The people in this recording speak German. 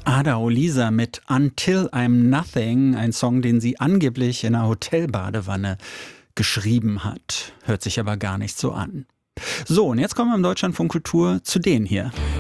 Ada Olisa mit Until I'm Nothing, ein Song, den sie angeblich in einer Hotelbadewanne geschrieben hat. Hört sich aber gar nicht so an. So, und jetzt kommen wir im Deutschlandfunk Kultur zu denen hier.